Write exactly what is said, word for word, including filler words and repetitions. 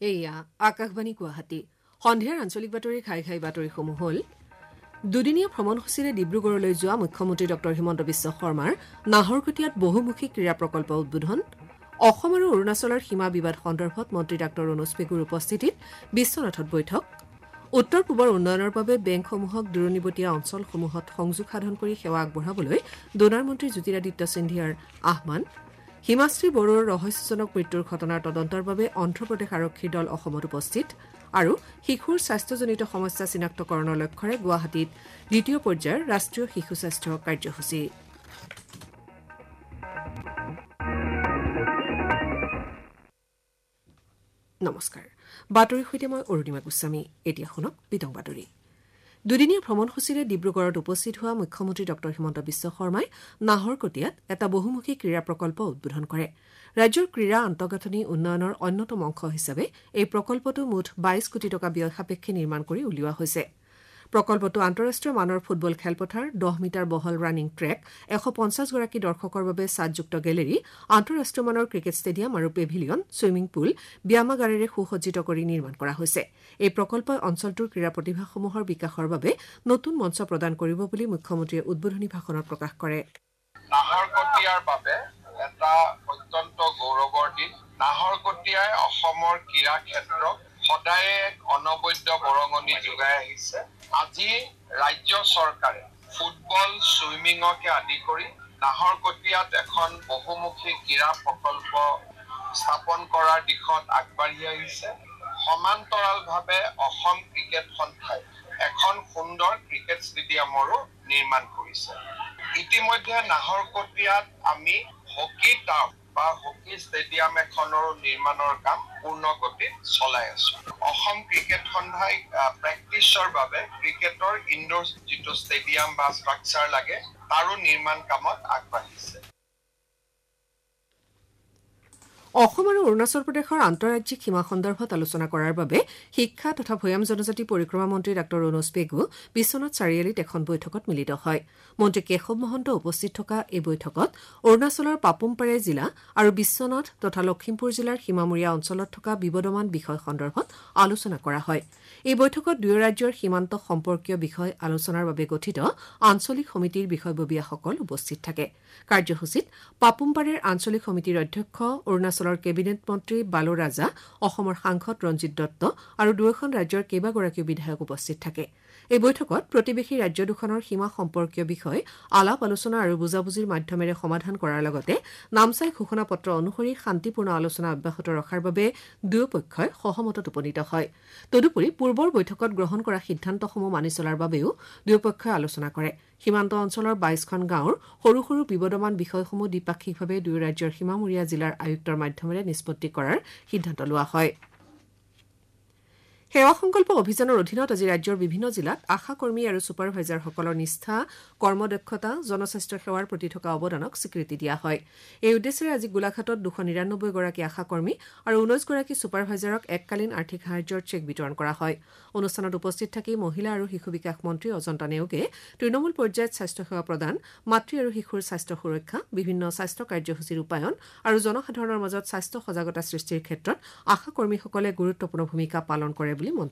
এয়া আকাশবাণী গুৱাহাটী সন্ধিয়াৰ আঞ্চলিক বাতৰি খাই খাই বাতৰিসমূহ হ'ল দুদিনীয়া ভ্ৰমণসূচীৰে ডিব্ৰুগড়লৈ যোৱা মুখ্যমন্ত্ৰী ডঃ হিমন্ত বিশ্ব শৰ্মাৰ নাহৰকটীয়াত বহুমুখী ক্ৰীড়া প্ৰকল্প উদ্বোধন অসম আৰু অৰুণাচলৰ সীমা বিবাদ সন্দৰ্ভত মন্ত্ৰী ডাঃ ৰণোজ পেগুৰ উপস্থিতিত বিশ্বনাথত বৈঠক উত্তৰ পূবৰ উন্নয়নৰ বাবে বেংকসমূহক দূৰণিবতীয়া অঞ্চলসমূহত সংযোগ সাধন কৰি সেৱা আগবঢ়াবলৈ ডোনাৰ মন্ত্ৰী জ্যোতিৰাদিত্য সিন্ধিয়াৰ আহ্বান হিমাশ্ৰী বড়োৰ ৰহস্যজনক মৃত্যুৰ ঘটনাৰ তদন্তৰ বাবে অন্ধ্ৰপ্ৰদেশ আৰক্ষীৰ দল অসমত উপস্থিত আৰু শিশুৰ স্বাস্থ্যজনিত সমস্যা চিনাক্তকৰণৰ লক্ষ্যৰে গুৱাহাটীত দ্বিতীয় পৰ্যায়ৰ ৰাষ্ট্ৰীয় শিশু স্বাস্থ্য কাৰ্যসূচী নমস্কাৰ বাতৰিৰ সৈতে মই অৰুণিমা গোস্বামী এতিয়া শুনক বিতং বাতৰি দুদিনীয়া ভ্ৰমণসূচীৰে ডিব্ৰুগড়ত উপস্থিত হোৱা মুখ্যমন্ত্ৰী ডঃ হিমন্ত বিশ্ব শৰ্মাই নাহৰকটীয়াত এটা বহুমুখী ক্ৰীড়া প্ৰকল্প উদ্বোধন কৰে ৰাজ্যৰ ক্ৰীড়া আন্তঃগাঁথনি উন্নয়নৰ অন্যতম অংশ হিচাপে এই প্ৰকল্পটো মুঠ বাইশ কোটি টকা ব্যয় সাপেক্ষে নিৰ্মাণ কৰি উলিওৱা হৈছে প্ৰকল্পটো আন্তঃৰাষ্ট্ৰীয় মানৰ ফুটবল খেলপথাৰ দহ মিটাৰ বহল ৰানিং ট্ৰেক এশ পঞ্চাছ গৰাকী দৰ্শকৰ বাবে ছাদযুক্ত গেলেৰী আন্তঃৰাষ্ট্ৰীয় মানৰ ক্ৰিকেট ষ্টেডিয়াম আৰু পেভিলিয়ন ছুইমিং পুল ব্যায়ামাগাৰেৰে সুসজ্জিত কৰি নিৰ্মাণ কৰা হৈছে এই প্ৰকল্পই অঞ্চলটোৰ ক্ৰীড়া প্ৰতিভাসমূহৰ বিকাশৰ বাবে নতুন মঞ্চ প্ৰদান কৰিব বুলি মুখ্যমন্ত্ৰীয়ে উদ্বোধনী ভাষণত প্ৰকাশ কৰে নাহৰকটীয়াৰ বাবে এটা অত্যন্ত গৌৰৱৰ দিন নাহৰকটীয়াই অসমৰ ক্ৰীড়া ক্ষেত্ৰত সদায় এক অনবদ্য বৰঙণি যোগাই আহিছে আজি ৰাজ্য চৰকাৰে ফুটবল ছুইমিঙকে আদি কৰি নাহৰকটীয়াত এখন বহুমুখী ক্ৰীড়া প্ৰকল্প স্থাপন কৰাৰ দিশত আগবাঢ়ি আহিছে সমান্তৰালভাৱে অসম ক্ৰিকেট সন্থাই এখন সুন্দৰ ক্ৰিকেট ষ্টেডিয়ামৰো নিৰ্মাণ কৰিছে ইতিমধ্যে নাহৰকটীয়াত আমি হকী টাৰ্ফ বা হকী ষ্টেডিয়াম এখনৰ নিৰ্মাণৰ কাম পূৰ্ণ গতিত চলাই আছো অসম ক্ৰিকেট সন্থাই প্ৰেক্টিছৰ বাবে ক্ৰিকেটৰ ইনডোৰ যিটো ষ্টেডিয়াম বা ষ্ট্ৰাকচাৰ লাগে তাৰো নিৰ্মাণ কামত আগবাঢ়িছে অসম আৰু অৰুণাচল প্ৰদেশৰ আন্তঃৰাজ্যিক সীমা সন্দৰ্ভত আলোচনা কৰাৰ বাবে শিক্ষা তথা ভৈয়াম জনজাতি পৰিক্ৰমা মন্ত্ৰী ডাঃ ৰণোজ পেগু বিশ্বনাথ চাৰিআলিত এখন বৈঠকত মিলিত হয় মন্ত্ৰী কেশৱ মহন্ত উপস্থিত থকা এই বৈঠকত অৰুণাচলৰ পাপুমপাৰে জিলা আৰু বিশ্বনাথ তথা লখিমপুৰ জিলাৰ সীমামূৰীয়া অঞ্চলত থকা বিবদমান বিষয় সন্দৰ্ভত আলোচনা কৰা হয় এই বৈঠকত দুয়ো ৰাজ্যৰ সীমান্ত সম্পৰ্কীয় বিষয় আলোচনাৰ বাবে গঠিত আঞ্চলিক সমিতিৰ বিষয়ববীয়াসকল উপস্থিত থাকে কাৰ্যসূচীত পাপুমপাৰেৰ আঞ্চলিক সমিতিৰ অধ্যক্ষ অৰুণাচলৰ কেবিনেট মন্ত্ৰী বালো ৰাজা অসমৰ সাংসদ ৰঞ্জিত দত্ত আৰু দুয়োখন ৰাজ্যৰ কেইবাগৰাকীও বিধায়ক উপস্থিত থাকে এই বৈঠকত প্ৰতিবেশী ৰাজ্য দুখনৰ সীমা সম্পৰ্কীয় বিষয় আলাপ আলোচনা আৰু বুজাবুজিৰ মাধ্যমেৰে সমাধান কৰাৰ লগতে নামচাই ঘোষণা পত্ৰ অনুসৰি শান্তিপূৰ্ণ আলোচনা অব্যাহত ৰখাৰ বাবে দুয়োপক্ষই সহমতত উপনীত হয় তদুপৰি পূৰ্বৰ বৈঠকত গ্ৰহণ কৰা সিদ্ধান্তসমূহ মানি চলাৰ বাবেও দুয়োপক্ষই আলোচনা কৰে সীমান্ত অঞ্চলৰ বাইশখন গাঁৱৰ সৰু সৰু বিবদমান বিষয়সমূহ দ্বিপাক্ষিকভাৱে দুয়ো ৰাজ্যৰ সীমামূৰীয়া জিলাৰ আয়ুক্তৰ মাধ্যমেৰে নিষ্পত্তি কৰাৰ সিদ্ধান্ত লোৱা হয় সেৱা সংকল্প অভিযানৰ অধীনত আজি ৰাজ্যৰ বিভিন্ন জিলাত আশা কৰ্মী আৰু ছুপাৰভাইজাৰসকলৰ নিষ্ঠা কৰ্মদক্ষতা জনস্বাস্থ্য সেৱাৰ প্ৰতি থকা অৱদানক স্বীকৃতি দিয়া হয় এই উদ্দেশ্যেৰে আজি গোলাঘাটত দুশ নিৰানব্বৈ গৰাকী আশা কৰ্মী আৰু ঊনৈশ গৰাকী ছুপাৰভাইজাৰক এককালীন আৰ্থিক সাহায্যৰ চেক বিতৰণ কৰা হয় অনুষ্ঠানত উপস্থিত থাকি মহিলা আৰু শিশু বিকাশ মন্ত্ৰী অজন্তা নেওগে তৃণমূল পৰ্যায়ত স্বাস্থ্যসেৱা প্ৰদান মাতৃ আৰু শিশুৰ স্বাস্থ্য সুৰক্ষা বিভিন্ন স্বাস্থ্য কাৰ্যসূচীৰ ৰূপায়ণ আৰু জনসাধাৰণৰ মাজত স্বাস্থ্য সজাগতা সৃষ্টিৰ ক্ষেত্ৰত আশা কৰ্মীসকলে গুৰুত্বপূৰ্ণ ভূমিকা পালন কৰে বুলি মন্ত্ৰী